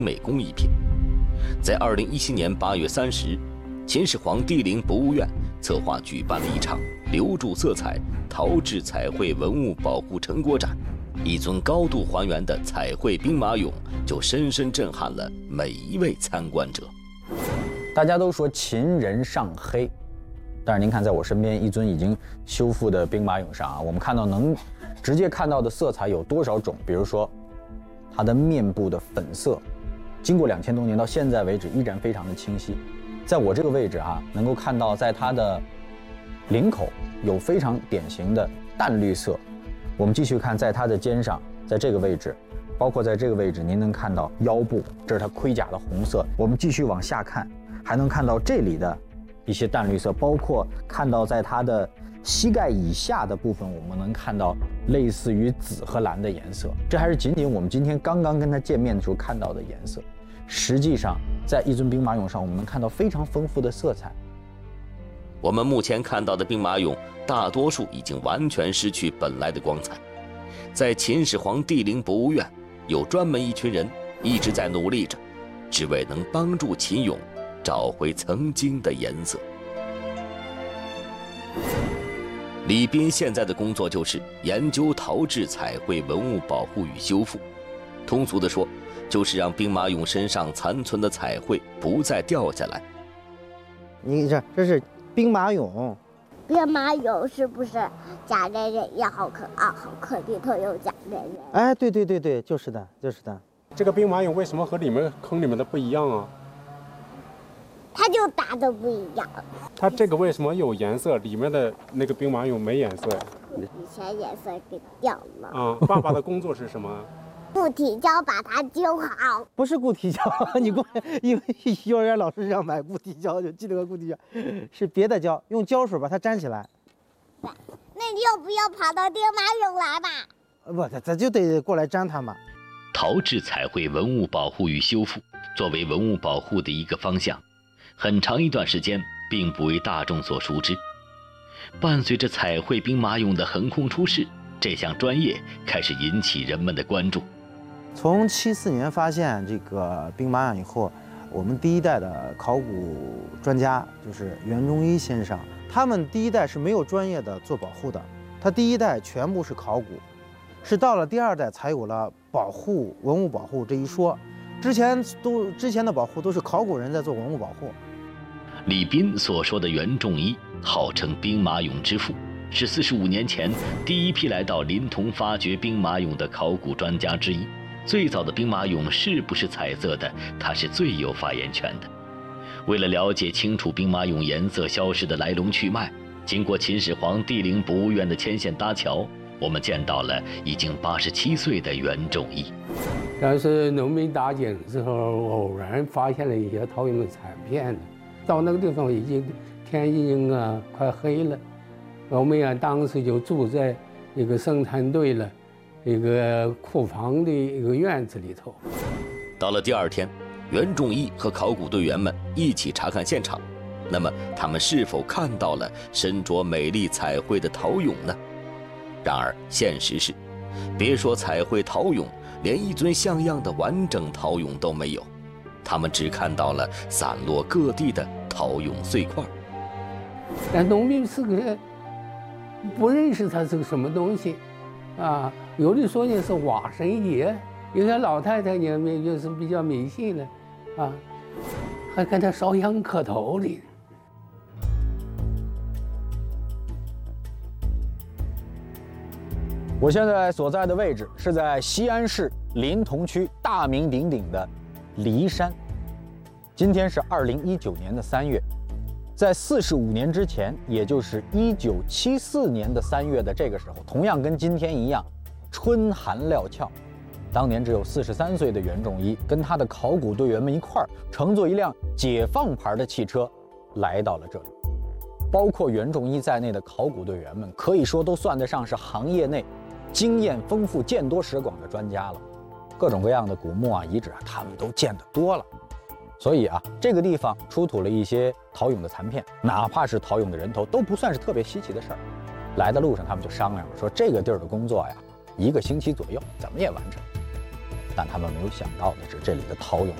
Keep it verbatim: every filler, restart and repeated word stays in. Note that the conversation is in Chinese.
美工艺品。在二零一七年八月三十日，秦始皇帝陵博物院策划举办了一场留住色彩陶制彩绘文物保护成果展，一尊高度还原的彩绘兵马俑就深深震撼了每一位参观者。 大家都说秦人尚黑，但是您看，在我身边一尊已经修复的兵马俑上啊，我们看到能直接看到的色彩有多少种？比如说，它的面部的粉色，经过两千多年到现在为止依然非常的清晰。在我这个位置啊，能够看到在它的领口有非常典型的淡绿色。我们继续看，在它的肩上，在这个位置，包括在这个位置，您能看到腰部，这是它盔甲的红色。我们继续往下看，还能看到这里的一些淡绿色，包括看到在它的膝盖以下的部分，我们能看到类似于紫和蓝的颜色。这还是仅仅我们今天刚刚跟它见面的时候看到的颜色。实际上，在一尊兵马俑上，我们能看到非常丰富的色彩。 我们目前看到的兵马俑，大多数已经完全失去本来的光彩。在秦始皇帝陵博物院，有专门一群人一直在努力着，只为能帮助秦俑找回曾经的颜色。李斌现在的工作就是研究陶制彩绘文物保护与修复，通俗地说，就是让兵马俑身上残存的彩绘不再掉下来。 你这这是兵马俑， 兵马俑是不是假人人一毫克二毫克里头有假人人？ 哎，对对对对，就是的，就是的。 这个兵马俑为什么和里面坑里面的不一样啊？ 它就打的不一样。 它这个为什么有颜色？里面的那个兵马俑没颜色呀？ 以前颜色给掉了。 啊、嗯，爸爸的工作是什么？ 固体胶把它揪好。 不是固体胶，你过来，因为幼儿园老师让买固体胶，就记得个固体胶，是别的胶，用胶水把它粘起来。 那你要不要跑到兵马俑来吧？ 不，咱咱就得过来粘它嘛。 陶制彩绘文物保护与修复作为文物保护的一个方向，很长一段时间并不为大众所熟知。伴随着彩绘兵马俑的横空出世，这项专业开始引起人们的关注。 从七四年发现这个兵马俑以后，我们第一代的考古专家就是袁仲一先生，他们第一代是没有专业的做保护的，他第一代全部是考古，是到了第二代才有了保护文物保护这一说，之前都之前的保护都是考古人在做文物保护。 李斌所说的袁仲一，号称兵马俑之父，是四十五年前第一批来到临潼发掘兵马俑的考古专家之一。最早的兵马俑是不是彩色的，他是最有发言权的。为了了解清楚兵马俑颜色消失的来龙去脉，经过秦始皇帝陵博物院的牵线搭桥，我们见到了已经八十七岁的袁仲一。 但是农民打井的时候，偶然发现了一些陶俑的残片，到那个地方已经天已经啊快黑了，我们呀当时就住在一个生产队了一个库房的一个院子里头。 到了第二天，袁仲一和考古队员们一起查看现场。那么他们是否看到了身着美丽彩绘的陶俑呢？然而现实是，别说彩绘陶俑，连一尊像样的完整陶俑都没有。他们只看到了散落各地的陶俑碎块。 但农民是个不认识它是个什么东西啊，有的说呢是瓦神爷，有些老太太呢就是比较迷信了啊，还跟他烧香磕头的。 我现在所在的位置是在西安市临潼区大名鼎鼎的骊山。今天是二零一九年的三月，在四十五年之前，也就是一九七四年的三月的这个时候，同样跟今天一样，春寒料峭。当年只有四十三岁的袁仲一，跟他的考古队员们一块儿，乘坐一辆解放牌的汽车，来到了这里。包括袁仲一在内的考古队员们，可以说都算得上是行业内经验丰富、见多识广的专家了。各种各样的古墓啊、遗址啊，他们都见得多了。所以啊，这个地方出土了一些陶俑的残片，哪怕是陶俑的人头，都不算是特别稀奇的事儿。来的路上，他们就商量了，说这个地儿的工作呀，一个星期左右怎么也完成。 但他们没有想到的是，这里的陶俑